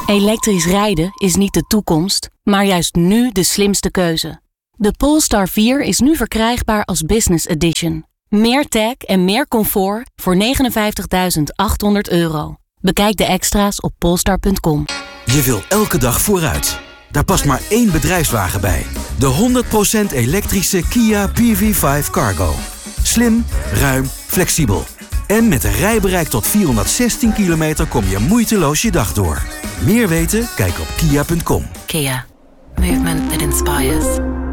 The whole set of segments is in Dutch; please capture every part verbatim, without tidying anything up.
Elektrisch rijden is niet de toekomst, maar juist nu de slimste keuze. De Polestar vier is nu verkrijgbaar als Business Edition. Meer tech en meer comfort voor negenenvijftigduizend achthonderd euro. Bekijk de extra's op polestar punt com. Je wil elke dag vooruit. Daar past maar één bedrijfswagen bij. De honderd procent elektrische Kia P V vijf Cargo. Slim, ruim, flexibel. En met een rijbereik tot vierhonderdzestien kilometer kom je moeiteloos je dag door. Meer weten? Kijk op kia punt com. Kia. Movement that inspires.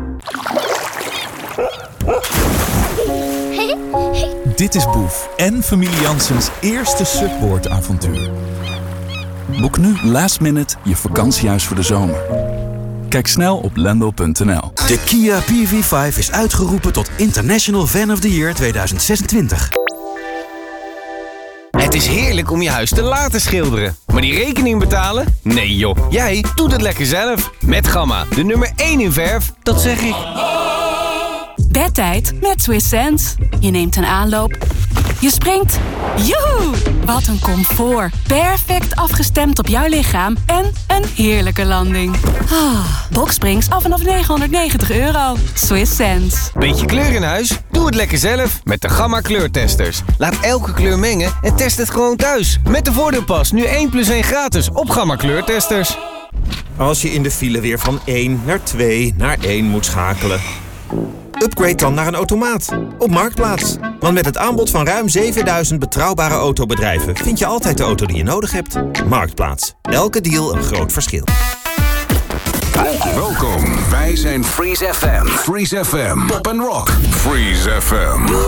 Dit is Boef en familie Janssens eerste Subboard-avontuur. Boek nu last minute je vakantiehuis voor de zomer. Kijk snel op lendo punt n l. De Kia P V vijf is uitgeroepen tot International Van of the Year tweeduizend zesentwintig. Het is heerlijk om je huis te laten schilderen. Maar die rekening betalen? Nee joh, jij doet het lekker zelf. Met Gamma, de nummer één in verf. Dat zeg ik. Bedtijd met Swiss Sense. Je neemt een aanloop. Je springt. Joehoe! Wat een comfort. Perfect afgestemd op jouw lichaam. En een heerlijke landing. Ah, Boxsprings af vanaf negenhonderdnegentig euro. Swiss Sense. Beetje kleur in huis? Doe het lekker zelf met de Gamma kleurtesters. Laat elke kleur mengen en test het gewoon thuis. Met de voordeelpas nu één plus één gratis op Gamma kleurtesters. Als je in de file weer van één naar twee naar één moet schakelen. Upgrade dan naar een automaat. Op Marktplaats. Want met het aanbod van ruim zevenduizend betrouwbare autobedrijven vind je altijd de auto die je nodig hebt. Marktplaats. Elke deal een groot verschil. Welkom, wij zijn Freeze F M. Freeze F M. Pop and Rock. Freeze F M.